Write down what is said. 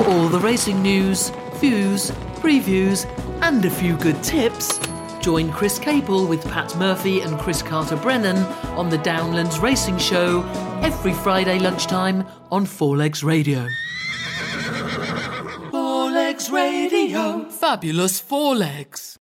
all the racing news, views, previews and a few good tips, join Chris Capel with Pat Murphy and Chris Carter-Brennan on the Downlands Racing Show every Friday lunchtime on Four Legs Radio. Four Legs Radio. Fabulous Four Legs.